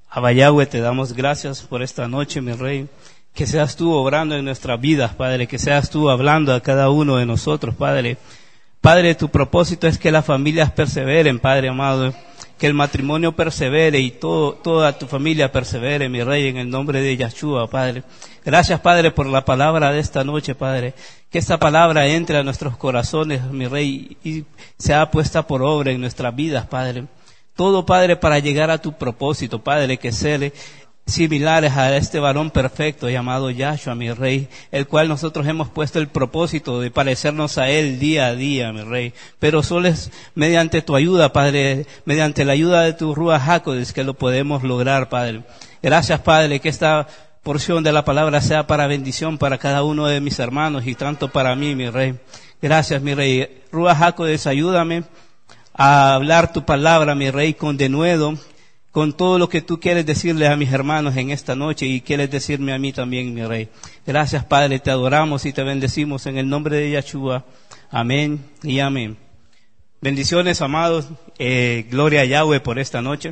Abba Yahweh, te damos gracias por esta noche, mi Rey. Que seas tú obrando en nuestras vidas, Padre, que seas tú hablando a cada uno de nosotros, Padre. Padre, tu propósito es que las familias perseveren, Padre amado, que el matrimonio persevere y toda tu familia persevere, mi Rey, en el nombre de Yahshua, Padre. Gracias, Padre, por la palabra de esta noche, Padre. Que esta palabra entre a nuestros corazones, mi Rey, y sea puesta por obra en nuestras vidas, Padre. Todo, Padre, para llegar a tu propósito, Padre, que ser similares a este varón perfecto llamado Yahshua, mi Rey, el cual nosotros hemos puesto el propósito de parecernos a Él día a día, mi Rey. Pero solo es mediante tu ayuda, Padre, mediante la ayuda de tu Ruach HaKodesh que lo podemos lograr, Padre. Gracias, Padre, que esta porción de la palabra sea para bendición para cada uno de mis hermanos y tanto para mí, mi Rey. Gracias, mi Rey. Ruach HaKodesh, ayúdame a hablar tu palabra, mi Rey, con denuedo, con todo lo que tú quieres decirle a mis hermanos en esta noche y quieres decirme a mí también, mi Rey. Gracias, Padre, te adoramos y te bendecimos en el nombre de Yahshua. Amén y amén. Bendiciones, amados. Gloria a Yahweh por esta noche.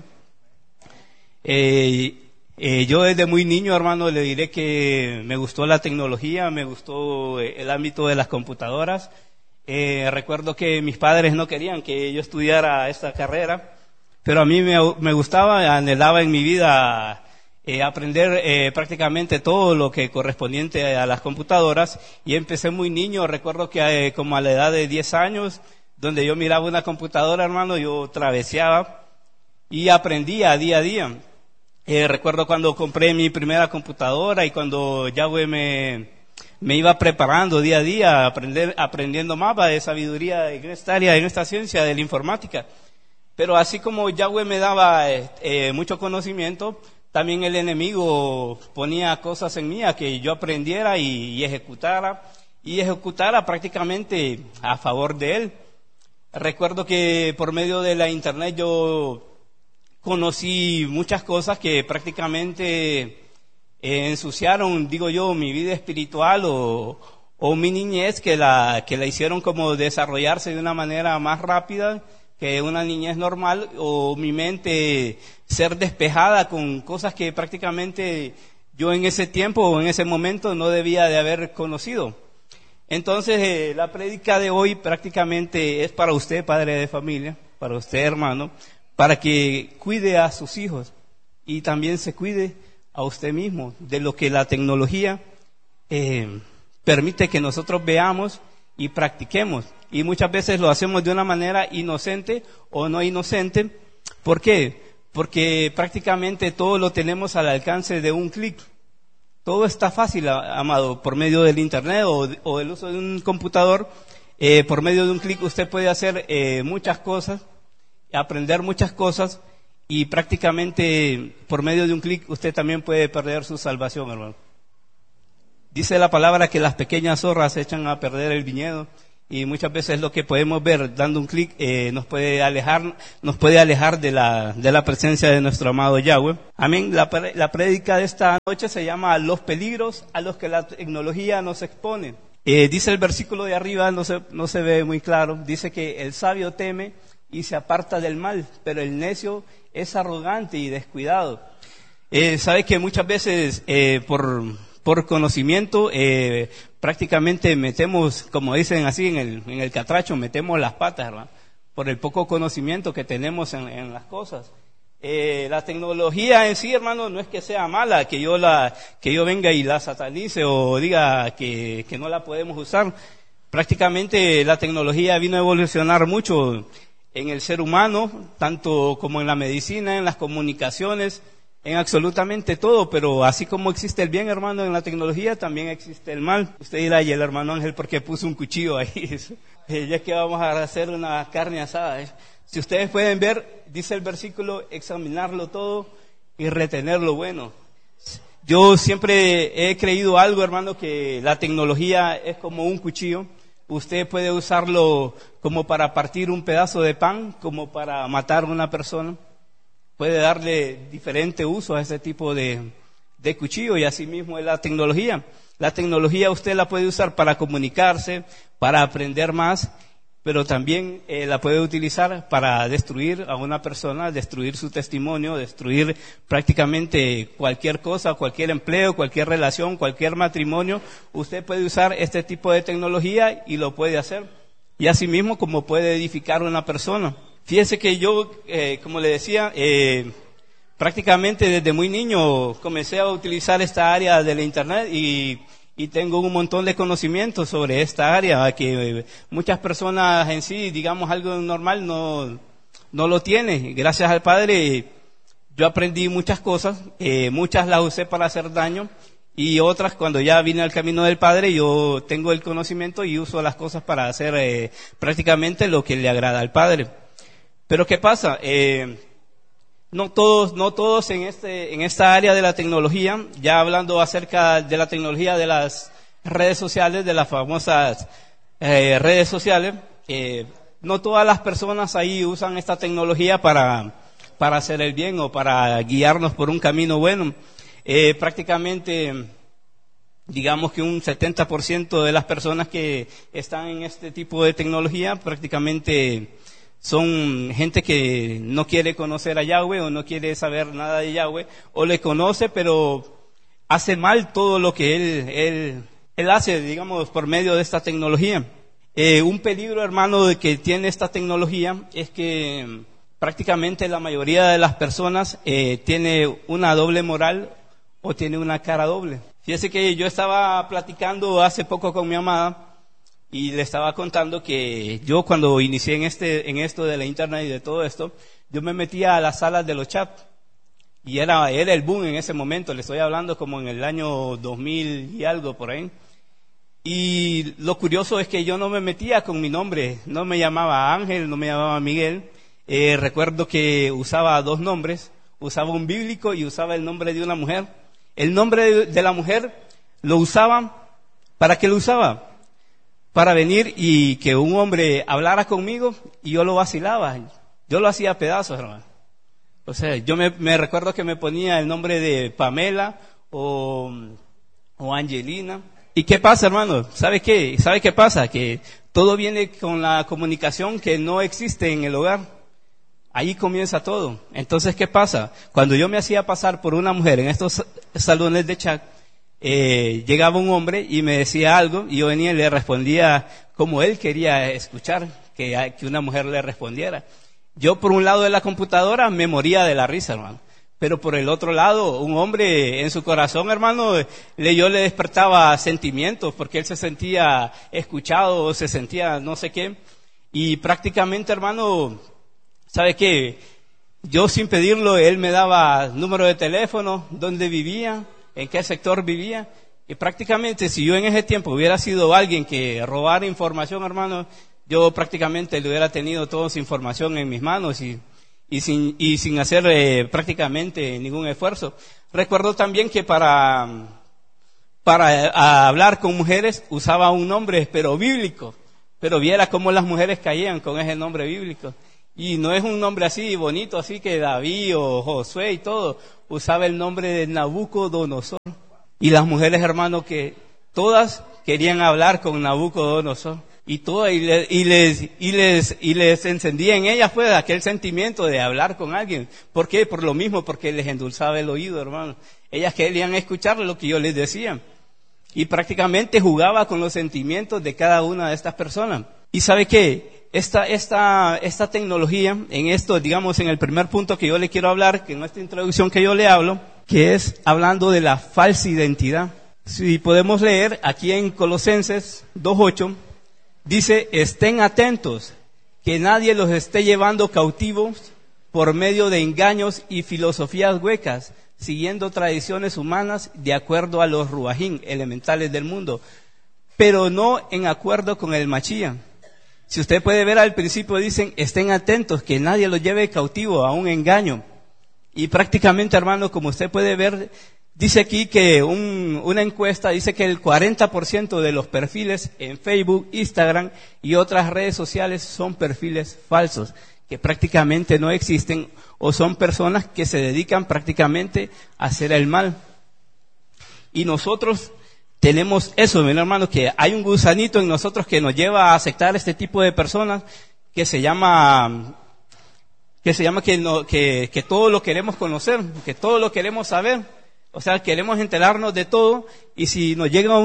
Yo desde muy niño, hermano, le diré que me gustó la tecnología, me gustó el ámbito de las computadoras. Recuerdo que mis padres no querían que yo estudiara esta carrera, pero a mí me gustaba, anhelaba en mi vida aprender prácticamente todo lo que correspondiente a las computadoras, y empecé muy niño. Recuerdo que como a la edad de 10 años, donde yo miraba una computadora, hermano, yo traveseaba y aprendía día a día. Recuerdo cuando compré mi primera computadora y cuando Yahweh me iba preparando día a día, aprendiendo más de sabiduría en esta área, en esta ciencia de la informática. Pero así como Yahweh me daba mucho conocimiento, también el enemigo ponía cosas en mí a que yo aprendiera y ejecutara prácticamente a favor de él. Recuerdo que por medio de la internet yo conocí muchas cosas que prácticamente ensuciaron, digo yo, mi vida espiritual o mi niñez, que la hicieron como desarrollarse de una manera más rápida que una niñez normal, o mi mente ser despejada con cosas que prácticamente yo en ese tiempo o en ese momento no debía de haber conocido. Entonces la prédica de hoy prácticamente es para usted, padre de familia, para usted, hermano, para que cuide a sus hijos y también se cuide a usted mismo de lo que la tecnología permite que nosotros veamos y practiquemos. Y muchas veces lo hacemos de una manera inocente o no inocente. ¿Por qué? Porque prácticamente todo lo tenemos al alcance de un clic. Todo está fácil, amado, por medio del internet o del uso de un computador. Por medio de un clic usted puede hacer muchas cosas, aprender muchas cosas, y prácticamente por medio de un clic usted también puede perder su salvación, hermano. Dice la palabra que las pequeñas zorras echan a perder el viñedo, y muchas veces lo que podemos ver dando un clic nos puede alejar de la presencia de nuestro amado Yahweh. Amén. La prédica de esta noche se llama Los peligros a los que la tecnología nos expone. Dice el versículo de arriba, no se ve muy claro, dice que el sabio teme y se aparta del mal, pero el necio es arrogante y descuidado. Sabe que muchas veces por conocimiento prácticamente metemos, como dicen así en el catracho, metemos las patas, ¿verdad? Por el poco conocimiento que tenemos en las cosas. La tecnología en sí, hermano, no es que sea mala, que yo venga y la satanice o diga que no la podemos usar. Prácticamente la tecnología vino a evolucionar mucho en el ser humano, tanto como en la medicina, en las comunicaciones, en absolutamente todo. Pero así como existe el bien, hermano, en la tecnología, también existe el mal. Usted dirá, y el hermano Ángel, ¿por qué puso un cuchillo ahí? Ya que vamos a hacer una carne asada. Si ustedes pueden ver, dice el versículo, examinarlo todo y retener lo bueno. Yo siempre he creído algo, hermano, que la tecnología es como un cuchillo. Usted puede usarlo como para partir un pedazo de pan, como para matar a una persona. Puede darle diferente uso a ese tipo de cuchillo, y así mismo es la tecnología. La tecnología usted la puede usar para comunicarse, para aprender más, pero también la puede utilizar para destruir a una persona, destruir su testimonio, destruir prácticamente cualquier cosa, cualquier empleo, cualquier relación, cualquier matrimonio. Usted puede usar este tipo de tecnología y lo puede hacer. Y asimismo como puede edificar una persona. Fíjese que yo, como le decía, prácticamente desde muy niño comencé a utilizar esta área de la internet y tengo un montón de conocimientos sobre esta área que muchas personas en sí, digamos algo normal, no lo tienen. Gracias al Padre yo aprendí muchas cosas, muchas las usé para hacer daño y otras cuando ya vine al camino del Padre yo tengo el conocimiento y uso las cosas para hacer prácticamente lo que le agrada al Padre. Pero ¿qué pasa? No todos en esta área de la tecnología, ya hablando acerca de la tecnología de las redes sociales, de las famosas redes sociales, no todas las personas ahí usan esta tecnología para hacer el bien o para guiarnos por un camino bueno. Prácticamente, digamos que un 70% de las personas que están en este tipo de tecnología prácticamente son gente que no quiere conocer a Yahweh o no quiere saber nada de Yahweh, o le conoce pero hace mal todo lo que él hace, digamos, por medio de esta tecnología. Un peligro, hermano, de que tiene esta tecnología es que prácticamente la mayoría de las personas tiene una doble moral o tiene una cara doble. Fíjese que yo estaba platicando hace poco con mi amada y le estaba contando que yo cuando inicié en esto de la internet y de todo esto, yo me metía a las salas de los chats y era el boom en ese momento. Le estoy hablando como en el año 2000 y algo por ahí. Y lo curioso es que yo no me metía con mi nombre, no me llamaba Ángel, no me llamaba Miguel. Recuerdo que usaba dos nombres, usaba un bíblico y usaba el nombre de una mujer. El nombre de la mujer lo usaba, ¿para qué lo usaba? Para venir y que un hombre hablara conmigo y yo lo vacilaba, yo lo hacía a pedazos, hermano. O sea, yo me recuerdo que me ponía el nombre de Pamela o Angelina. ¿Y qué pasa, hermano? ¿Sabe qué? ¿Sabe qué pasa? Que todo viene con la comunicación que no existe en el hogar. Ahí comienza todo. Entonces, ¿qué pasa? Cuando yo me hacía pasar por una mujer en estos salones de chat, llegaba un hombre y me decía algo y yo venía y le respondía como él quería escuchar que una mujer le respondiera. Yo por un lado de la computadora me moría de la risa, hermano, pero por el otro lado un hombre en su corazón, hermano, yo le despertaba sentimientos porque él se sentía escuchado, se sentía no sé qué, y prácticamente, hermano, ¿sabe qué? Yo sin pedirlo, él me daba número de teléfono, dónde vivía, en qué sector vivía, y prácticamente si yo en ese tiempo hubiera sido alguien que robara información, hermano, yo prácticamente le hubiera tenido toda su información en mis manos y sin hacer prácticamente ningún esfuerzo. Recuerdo también que para hablar con mujeres usaba un nombre, pero bíblico, pero viera cómo las mujeres caían con ese nombre bíblico. Y no es un nombre así bonito, así que David o Josué y todo. Usaba el nombre de Nabucodonosor. Y las mujeres, hermano, que todas querían hablar con Nabucodonosor. Y todas, y les encendía en ellas, pues, aquel sentimiento de hablar con alguien. ¿Por qué? Por lo mismo, porque les endulzaba el oído, hermano. Ellas querían escuchar lo que yo les decía. Y prácticamente jugaba con los sentimientos de cada una de estas personas. ¿Y sabe qué? Esta tecnología, en esto, digamos, en el primer punto que yo le quiero hablar, que en esta introducción que yo le hablo, que es hablando de la falsa identidad. Si podemos leer aquí en Colosenses 2:8, dice, estén atentos, que nadie los esté llevando cautivos por medio de engaños y filosofías huecas, siguiendo tradiciones humanas de acuerdo a los ruajín, elementales del mundo, pero no en acuerdo con el Machía. Si usted puede ver al principio dicen, estén atentos, que nadie los lleve cautivo a un engaño. Y prácticamente, hermano, como usted puede ver, dice aquí que una encuesta dice que el 40% de los perfiles en Facebook, Instagram y otras redes sociales son perfiles falsos, que prácticamente no existen o son personas que se dedican prácticamente a hacer el mal. Y nosotros tenemos eso, mi hermano, que hay un gusanito en nosotros que nos lleva a aceptar este tipo de personas que se llama que todo lo queremos conocer, que todo lo queremos saber. O sea, queremos enterarnos de todo, y si nos llega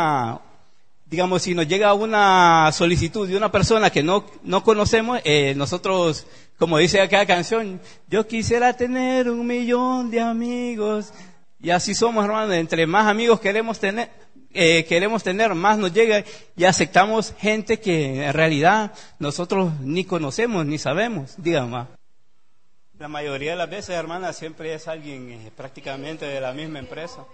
una solicitud de una persona que no conocemos, nosotros, como dice acá canción, yo quisiera tener 1,000,000 de amigos. Y así somos, hermano, entre más amigos queremos tener, más nos llega, y aceptamos gente que en realidad nosotros ni conocemos ni sabemos, digamos. La mayoría de las veces, hermana, siempre es alguien prácticamente de la misma empresa.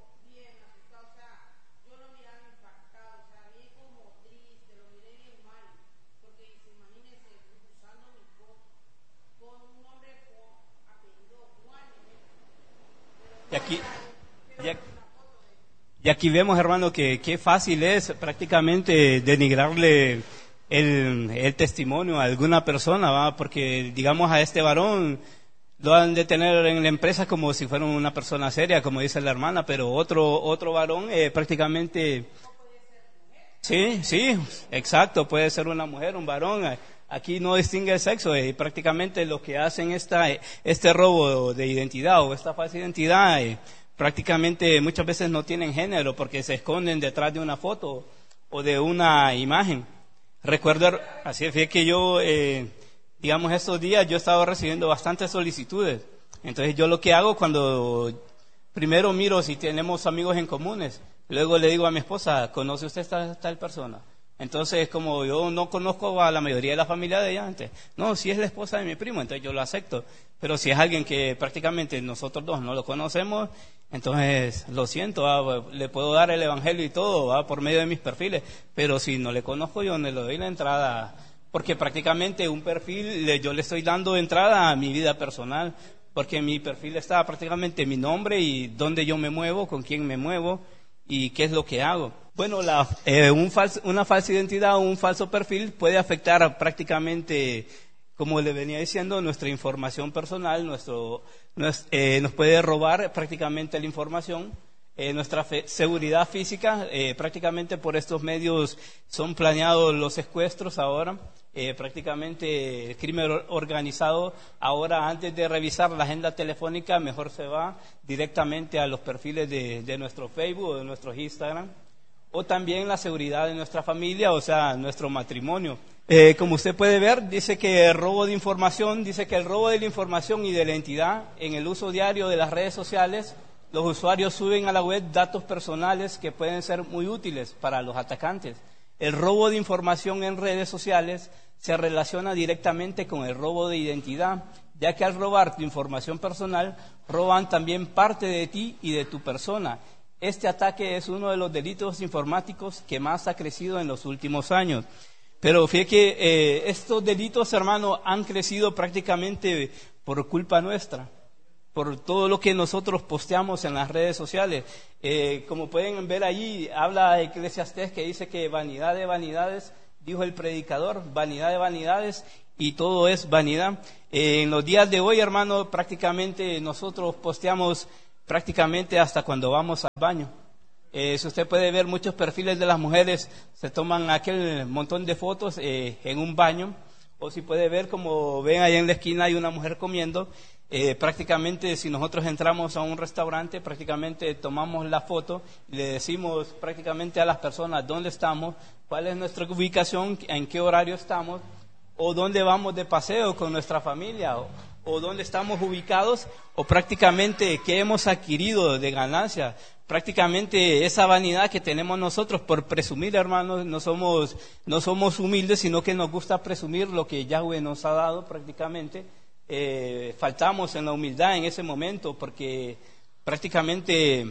Y aquí vemos, hermano, que qué fácil es prácticamente denigrarle el testimonio a alguna persona, ¿va? Porque digamos a este varón lo han de tener en la empresa como si fuera una persona seria, como dice la hermana, pero otro varón prácticamente, sí, exacto, puede ser una mujer, un varón. Aquí no distingue el sexo, y prácticamente lo que hacen este robo de identidad o esta falsa identidad, prácticamente muchas veces no tienen género porque se esconden detrás de una foto o de una imagen. Recuerdo, así es que yo, digamos, estos días yo he estado recibiendo bastantes solicitudes. Entonces yo lo que hago cuando primero miro si tenemos amigos en comunes, luego le digo a mi esposa, ¿conoce usted esta tal persona? Entonces, como yo no conozco a la mayoría de la familia de ella, no, si es la esposa de mi primo, entonces yo lo acepto. Pero si es alguien que prácticamente nosotros dos no lo conocemos, entonces lo siento, le puedo dar el evangelio y todo, por medio de mis perfiles, pero si no le conozco, yo no le doy la entrada, porque prácticamente un perfil, yo le estoy dando entrada a mi vida personal, porque en mi perfil está prácticamente mi nombre y dónde yo me muevo, con quién me muevo y qué es lo que hago. Bueno, una falsa identidad o un falso perfil puede afectar prácticamente, como le venía diciendo, nuestra información personal, nos puede robar prácticamente la información, nuestra seguridad física, prácticamente por estos medios son planeados los secuestros ahora, prácticamente el crimen organizado ahora, antes de revisar la agenda telefónica, mejor se va directamente a los perfiles de nuestro Facebook o de nuestro Instagram, o también la seguridad de nuestra familia, o sea, nuestro matrimonio. Como usted puede ver, dice que el robo de información y de la identidad en el uso diario de las redes sociales, los usuarios suben a la web datos personales que pueden ser muy útiles para los atacantes. El robo de información en redes sociales se relaciona directamente con el robo de identidad, ya que al robar tu información personal, roban también parte de ti y de tu persona. Este ataque es uno de los delitos informáticos que más ha crecido en los últimos años. Pero fíjate que estos delitos, hermano, han crecido prácticamente por culpa nuestra, por todo lo que nosotros posteamos en las redes sociales. Como pueden ver allí, habla Eclesiastés que dice que vanidad de vanidades, dijo el predicador, vanidad de vanidades y todo es vanidad. En los días de hoy, hermano, prácticamente nosotros posteamos prácticamente hasta cuando vamos al baño. Si usted puede ver muchos perfiles de las mujeres, se toman aquel montón de fotos en un baño, o si puede ver, como ven ahí en la esquina hay una mujer comiendo, prácticamente si nosotros entramos a un restaurante, prácticamente tomamos la foto y le decimos prácticamente a las personas dónde estamos, cuál es nuestra ubicación, en qué horario estamos, o dónde vamos de paseo con nuestra familia, o dónde estamos ubicados, o prácticamente qué hemos adquirido de ganancia. Prácticamente esa vanidad que tenemos nosotros por presumir, hermanos, no somos humildes, sino que nos gusta presumir lo que Yahweh nos ha dado prácticamente. Faltamos en la humildad en ese momento porque prácticamente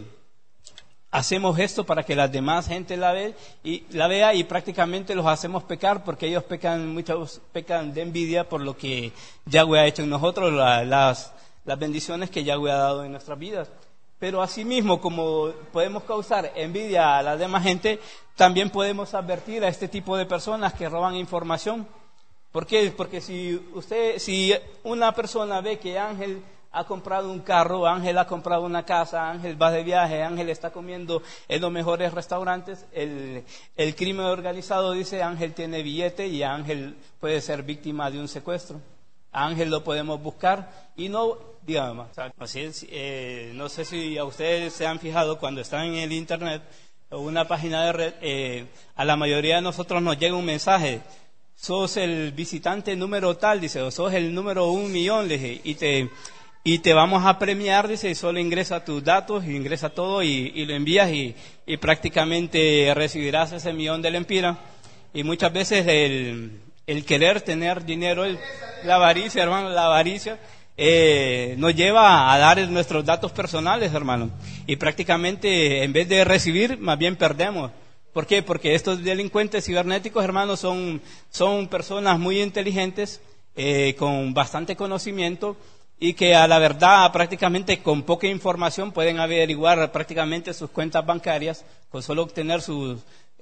hacemos esto para que la demás gente la vea y prácticamente los hacemos pecar porque ellos muchos pecan de envidia por lo que Yahweh ha hecho en nosotros, las bendiciones que Yahweh ha dado en nuestras vidas. Pero asimismo, como podemos causar envidia a la demás gente, también podemos advertir a este tipo de personas que roban información. ¿Por qué? Porque si una persona ve que Ángel ha comprado un carro, Ángel ha comprado una casa, Ángel va de viaje, Ángel está comiendo en los mejores restaurantes. El crimen organizado dice Ángel tiene billete y Ángel puede ser víctima de un secuestro. A Ángel lo podemos buscar y no, digamos, así es, no sé si a ustedes se han fijado cuando están en el internet o una página de red, a la mayoría de nosotros nos llega un mensaje: sos el visitante número tal, dice, o sos el número 1.000.000, dice, y te vamos a premiar, dice, y solo ingresa tus datos, y ingresa todo y lo envías y prácticamente recibirás ese 1.000.000 de lempira. Y muchas veces el querer tener dinero, la avaricia, hermano, la avaricia, nos lleva a dar nuestros datos personales, hermano. Y prácticamente en vez de recibir, más bien perdemos. ¿Por qué? Porque estos delincuentes cibernéticos, hermanos, son personas muy inteligentes, con bastante conocimiento, y que a la verdad prácticamente con poca información pueden averiguar prácticamente sus cuentas bancarias. Con solo obtener su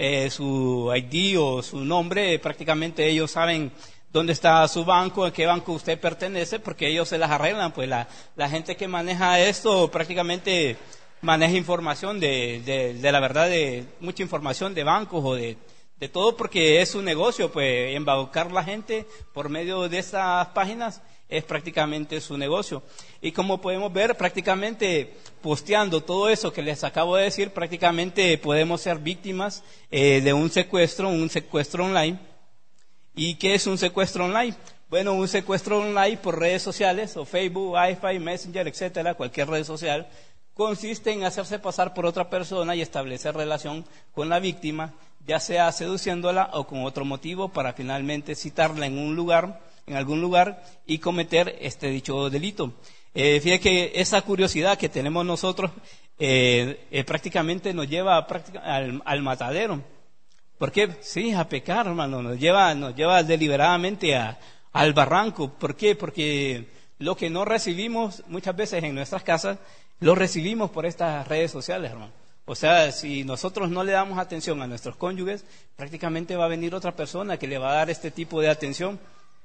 ID o su nombre, prácticamente ellos saben dónde está su banco, a qué banco usted pertenece, porque ellos se las arreglan. Pues la gente que maneja esto prácticamente maneja información de la verdad, de mucha información de bancos o de todo, porque es su negocio. Pues embaucar la gente por medio de estas páginas es prácticamente su negocio. Y como podemos ver, prácticamente posteando todo eso que les acabo de decir, prácticamente podemos ser víctimas de un secuestro online. ¿Y qué es un secuestro online? Bueno, un secuestro online por redes sociales, o Facebook, Wi-Fi, Messenger, etcétera, cualquier red social, consiste en hacerse pasar por otra persona y establecer relación con la víctima, ya sea seduciéndola o con otro motivo, para finalmente citarla en algún lugar y cometer este dicho delito. Fíjate que esa curiosidad que tenemos nosotros prácticamente nos lleva al matadero. ¿Por qué? Sí, a pecar, hermano, nos lleva deliberadamente al barranco. ¿Por qué? Porque lo que no recibimos muchas veces en nuestras casas, lo recibimos por estas redes sociales, hermano. O sea, si nosotros no le damos atención a nuestros cónyuges, prácticamente va a venir otra persona que le va a dar este tipo de atención.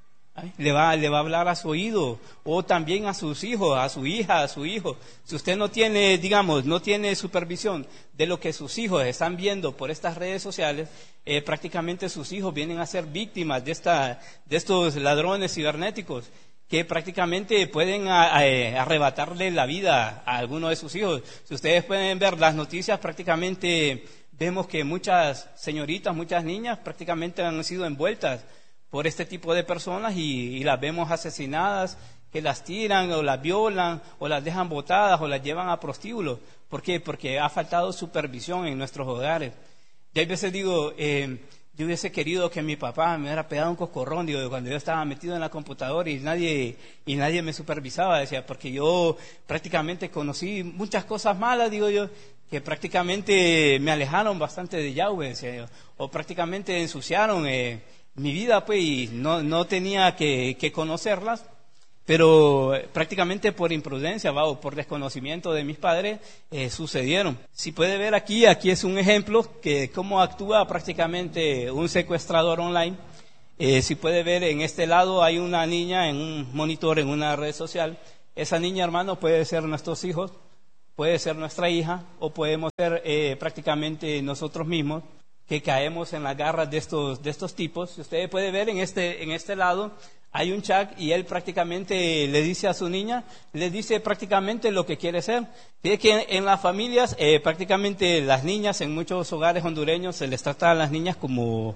Le va a hablar a su oído, o también a sus hijos, a su hija, a su hijo. Si usted no tiene, no tiene supervisión de lo que sus hijos están viendo por estas redes sociales, prácticamente sus hijos vienen a ser víctimas de estos ladrones cibernéticos, que prácticamente pueden arrebatarle la vida a alguno de sus hijos. Si ustedes pueden ver las noticias, prácticamente vemos que muchas señoritas, muchas niñas prácticamente han sido envueltas por este tipo de personas y las vemos asesinadas, que las tiran o las violan o las dejan botadas o las llevan a prostíbulos. ¿Por qué? Porque ha faltado supervisión en nuestros hogares. Y hay veces digo, yo hubiese querido que mi papá me hubiera pegado un coscorrón, digo, cuando yo estaba metido en la computadora y nadie me supervisaba, decía, porque yo prácticamente conocí muchas cosas malas, digo yo, que prácticamente me alejaron bastante de Yahweh, decía yo, o prácticamente ensuciaron mi vida, pues, y no tenía que conocerlas, pero prácticamente por imprudencia o por desconocimiento de mis padres sucedieron. Si puede ver aquí es un ejemplo que cómo actúa prácticamente un secuestrador online. Si puede ver, en este lado hay una niña en un monitor, en una red social. Esa niña, hermano, puede ser nuestros hijos, puede ser nuestra hija, o podemos ser prácticamente nosotros mismos, que caemos en las garras de estos tipos. Si usted puede ver en este lado hay un chat y él prácticamente le dice a su niña, le dice prácticamente lo que quiere ser. Fíjate que en las familias, prácticamente las niñas, en muchos hogares hondureños se les trata a las niñas como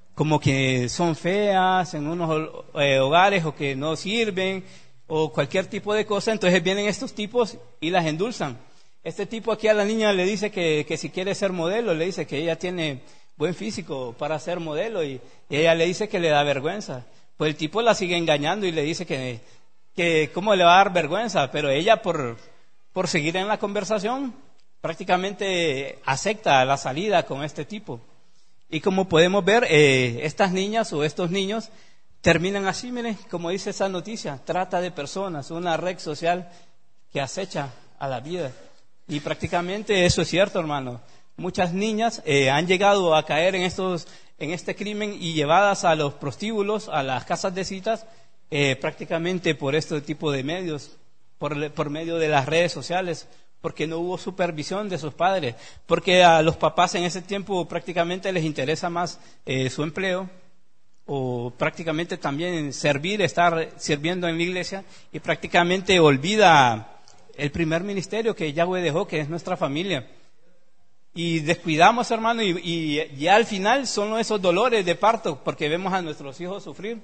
que son feas en unos hogares, o que no sirven, o cualquier tipo de cosa. Entonces vienen estos tipos y las endulzan. Este tipo aquí a la niña le dice que si quiere ser modelo, le dice que ella tiene buen físico para ser modelo, y ella le dice que le da vergüenza. Pues el tipo la sigue engañando y le dice que cómo le va a dar vergüenza, pero ella por seguir en la conversación prácticamente acepta la salida con este tipo. Y como podemos ver, estas niñas o estos niños terminan así, miren, como dice esa noticia, trata de personas, una red social que acecha a la vida. Y prácticamente eso es cierto, hermano. Muchas niñas han llegado a caer en este crimen y llevadas a los prostíbulos, a las casas de citas, prácticamente por este tipo de medios. por medio de las redes sociales, porque no hubo supervisión de sus padres, porque a los papás en ese tiempo prácticamente les interesa más su empleo, o prácticamente también servir, estar sirviendo en la iglesia, y prácticamente olvida el primer ministerio que Yahweh dejó, que es nuestra familia. Y descuidamos, hermano, y ya al final son esos dolores de parto, porque vemos a nuestros hijos sufrir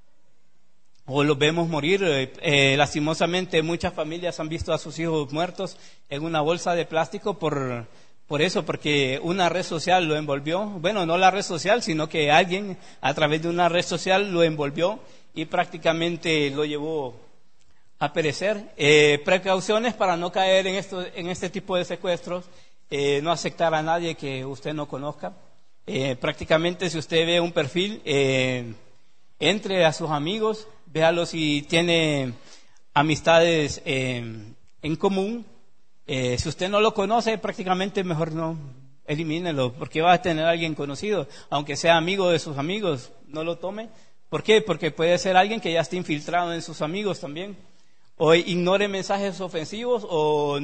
o los vemos morir. Lastimosamente muchas familias han visto a sus hijos muertos en una bolsa de plástico por eso, porque una red social lo envolvió. Bueno, no la red social, sino que alguien a través de una red social lo envolvió y prácticamente lo llevó a perecer. Precauciones para no caer en este tipo de secuestros. No aceptar a nadie que usted no conozca. Prácticamente si usted ve un perfil, entre a sus amigos, véalo si tiene amistades en común. Si usted no lo conoce, prácticamente mejor no, elimínelo, porque va a tener a alguien conocido, aunque sea amigo de sus amigos, no lo tome. ¿Por qué? Porque puede ser alguien que ya esté infiltrado en sus amigos también. O ignore mensajes ofensivos o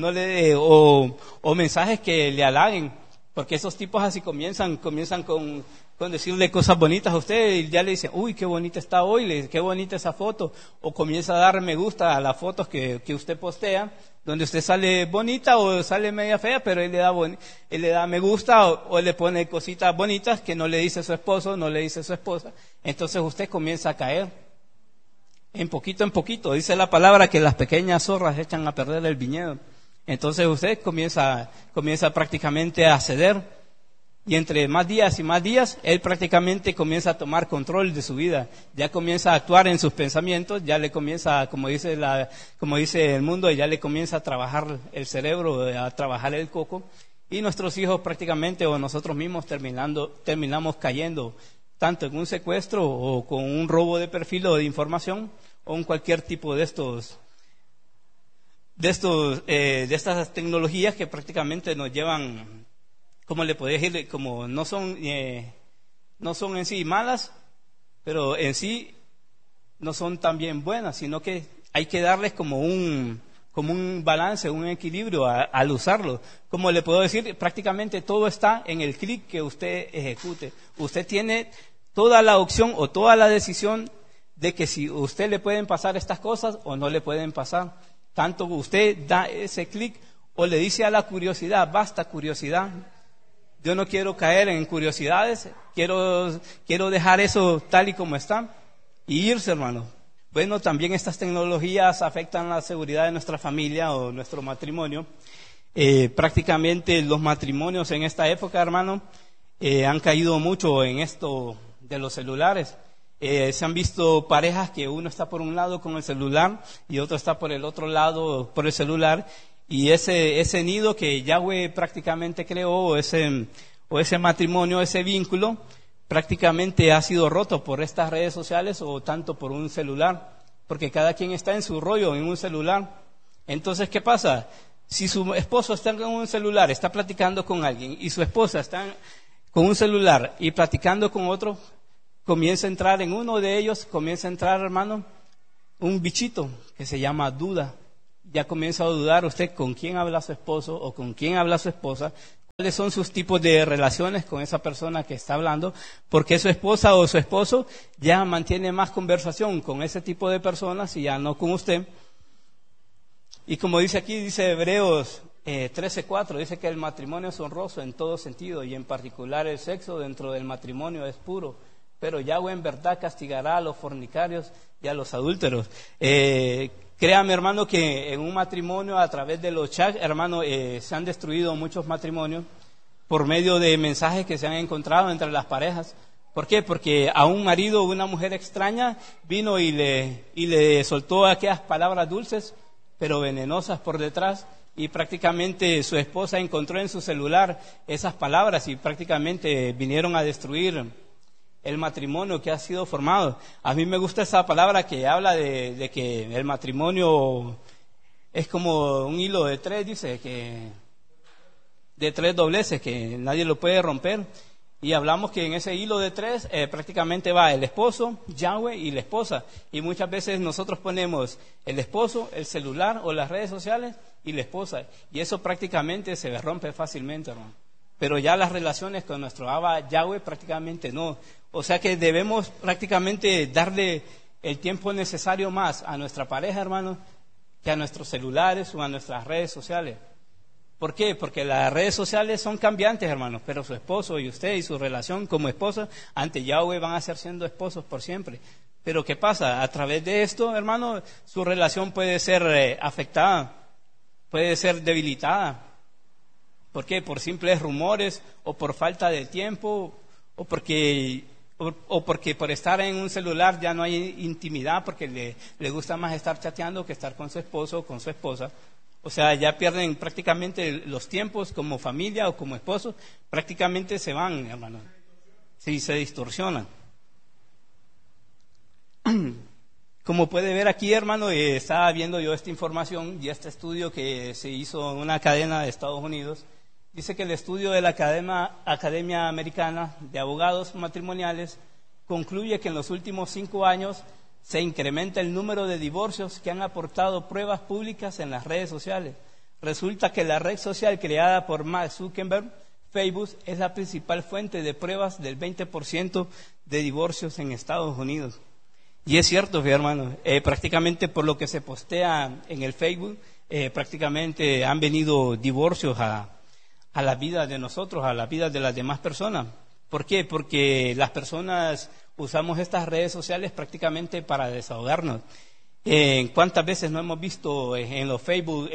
mensajes que le halaguen, porque esos tipos así comienzan con decirle cosas bonitas a usted y ya le dicen, uy, qué bonita está hoy, qué bonita esa foto, o comienza a dar me gusta a las fotos que usted postea, donde usted sale bonita o sale media fea, pero él le da me gusta o le pone cositas bonitas que no le dice su esposo, no le dice su esposa. Entonces usted comienza a caer. En poquito, dice la palabra que las pequeñas zorras echan a perder el viñedo. Entonces usted comienza prácticamente a ceder, y entre más días y más días, él prácticamente comienza a tomar control de su vida. Ya comienza a actuar en sus pensamientos, ya le comienza, como dice el mundo, ya le comienza a trabajar el cerebro, a trabajar el coco, y nuestros hijos prácticamente, o nosotros mismos terminamos cayendo tanto en un secuestro o con un robo de perfil o de información, o en cualquier tipo de estas tecnologías que prácticamente nos llevan, como le podría decir, como no son en sí malas, pero en sí no son también buenas, sino que hay que darles como un balance, un equilibrio al usarlo. Como le puedo decir, prácticamente todo está en el clic que usted ejecute. Usted tiene toda la opción o toda la decisión de que si usted le pueden pasar estas cosas o no le pueden pasar. Tanto usted da ese clic o le dice a la curiosidad, basta curiosidad, yo no quiero caer en curiosidades, quiero dejar eso tal y como está y irse, hermano. Bueno, también estas tecnologías afectan la seguridad de nuestra familia o nuestro matrimonio. Prácticamente los matrimonios en esta época, hermano, han caído mucho en esto de los celulares. Se han visto parejas que uno está por un lado con el celular y otro está por el otro lado por el celular, y ese nido que Yahweh prácticamente creó, o ese matrimonio, ese vínculo, prácticamente ha sido roto por estas redes sociales o tanto por un celular, porque cada quien está en su rollo, en un celular. Entonces, ¿qué pasa? Si su esposo está en un celular, está platicando con alguien, y su esposa está con un celular y platicando con otro, comienza a entrar en uno de ellos, hermano, un bichito que se llama duda. Ya comienza a dudar usted con quién habla su esposo o con quién habla su esposa, cuáles son sus tipos de relaciones con esa persona que está hablando, porque su esposa o su esposo ya mantiene más conversación con ese tipo de personas y ya no con usted. Y como dice aquí, dice Hebreos 13:4, dice que el matrimonio es honroso en todo sentido, y en particular el sexo dentro del matrimonio es puro, pero Yahweh en verdad castigará a los fornicarios y a los adúlteros. Créame, hermano, que en un matrimonio, a través de los chats, hermano, se han destruido muchos matrimonios por medio de mensajes que se han encontrado entre las parejas. ¿Por qué? Porque a un marido o una mujer extraña vino y le soltó aquellas palabras dulces, pero venenosas por detrás, y prácticamente su esposa encontró en su celular esas palabras y prácticamente vinieron a destruir el matrimonio que ha sido formado. A mí me gusta esa palabra que habla de que el matrimonio es como un hilo de tres, dice, que de tres dobleces, que nadie lo puede romper. Y hablamos que en ese hilo de tres prácticamente va el esposo, Yahweh y la esposa. Y muchas veces nosotros ponemos el esposo, el celular o las redes sociales y la esposa. Y eso prácticamente se rompe fácilmente, hermano. Pero ya las relaciones con nuestro Abba Yahweh prácticamente no. O sea que debemos prácticamente darle el tiempo necesario más a nuestra pareja, hermano, que a nuestros celulares o a nuestras redes sociales. ¿Por qué? Porque las redes sociales son cambiantes, hermanos, pero su esposo y usted y su relación como esposa ante Yahweh van a ser siendo esposos por siempre. Pero ¿qué pasa? A través de esto, hermano, su relación puede ser afectada, puede ser debilitada. ¿Por qué? Por simples rumores o por falta de tiempo o porque por estar en un celular ya no hay intimidad porque le gusta más estar chateando que estar con su esposo o con su esposa. O sea, ya pierden prácticamente los tiempos como familia o como esposos, prácticamente se van, hermano. Sí, se distorsionan. Como puede ver aquí, hermano, estaba viendo yo esta información y este estudio que se hizo en una cadena de Estados Unidos. Dice que el estudio de la Academia Americana de Abogados Matrimoniales concluye que en los últimos 5 años se incrementa el número de divorcios que han aportado pruebas públicas en las redes sociales. Resulta que la red social creada por Mark Zuckerberg, Facebook, es la principal fuente de pruebas del 20% de divorcios en Estados Unidos. Y es cierto, hermano, prácticamente por lo que se postea en el Facebook, prácticamente han venido divorcios a la vida de nosotros, a la vida de las demás personas. ¿Por qué? Porque las personas usamos estas redes sociales prácticamente para desahogarnos. ¿Cuántas veces no hemos visto en los Facebook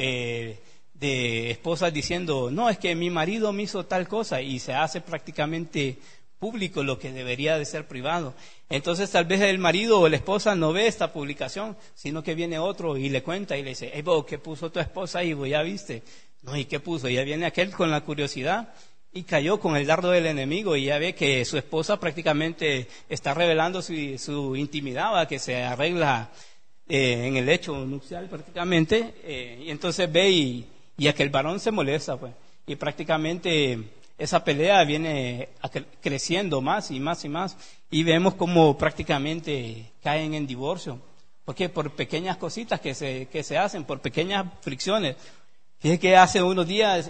de esposas diciendo, no, es que mi marido me hizo tal cosa, y se hace prácticamente público lo que debería de ser privado? Entonces tal vez el marido o la esposa no ve esta publicación, sino que viene otro y le cuenta y le dice, hey, ¿qué puso tu esposa ahí? ¿Ya viste? No, ¿y qué puso? Ya viene aquel con la curiosidad y cayó con el dardo del enemigo y ya ve que su esposa prácticamente está revelando su intimidad, que se arregla en el hecho nupcial prácticamente, y entonces ve y aquel varón se molesta, pues, y prácticamente esa pelea viene creciendo más y más y más, y vemos como prácticamente caen en divorcio. ¿Por qué? Por pequeñas cositas que se hacen, por pequeñas fricciones. Fíjese que hace unos días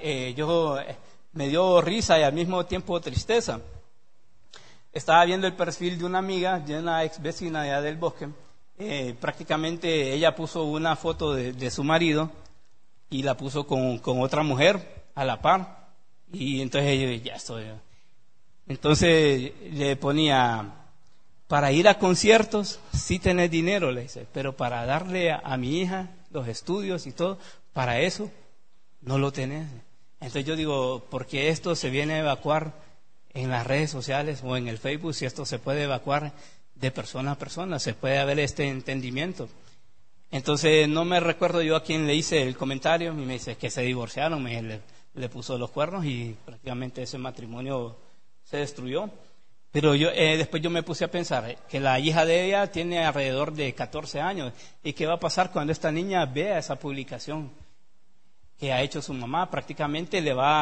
me dio risa y al mismo tiempo tristeza. Estaba viendo el perfil de una amiga, de una ex vecina de allá del Bosque. Prácticamente ella puso una foto de su marido y la puso con otra mujer a la par. Y entonces yo, ya estoy. Entonces le ponía, para ir a conciertos sí tenés dinero, le dice, pero para darle a mi hija los estudios y todo, para eso no lo tenés. Entonces yo digo, ¿por qué esto se viene a evacuar en las redes sociales o en el Facebook? Si esto se puede evacuar de persona a persona, se puede haber este entendimiento. Entonces no me recuerdo yo a quién le hice el comentario y me dice que se divorciaron, le puso los cuernos y prácticamente ese matrimonio se destruyó. Pero después yo me puse a pensar que la hija de ella tiene alrededor de 14 años y qué va a pasar cuando esta niña vea esa publicación que ha hecho su mamá. Prácticamente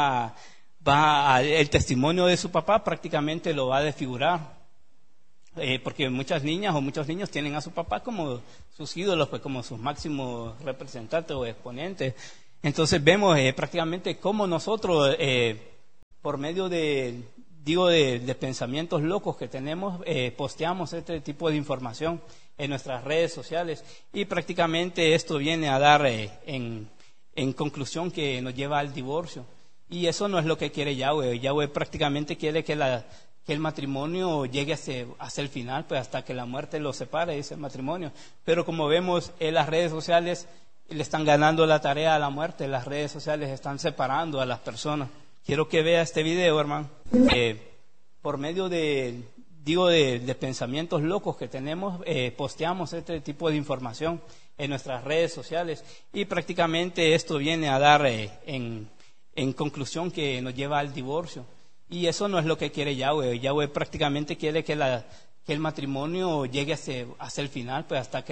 el testimonio de su papá prácticamente lo va a desfigurar, porque muchas niñas o muchos niños tienen a su papá como sus ídolos, pues como sus máximos representantes o exponentes. Entonces vemos prácticamente cómo nosotros por medio de pensamientos locos que tenemos, posteamos este tipo de información en nuestras redes sociales, y prácticamente esto viene a dar en conclusión que nos lleva al divorcio. Y eso no es lo que quiere Yahweh. Yahweh prácticamente quiere que el matrimonio llegue hasta el final, pues hasta que la muerte lo separe, dice el matrimonio. Pero como vemos en las redes sociales, le están ganando la tarea a la muerte. Las redes sociales están separando a las personas. Quiero que vea este video, hermano. Por medio de pensamientos locos que tenemos, posteamos este tipo de información en nuestras redes sociales, y prácticamente esto viene a dar en conclusión que nos lleva al divorcio. Y eso no es lo que quiere Yahweh. Yahweh prácticamente quiere que el matrimonio llegue hasta el final, pues hasta que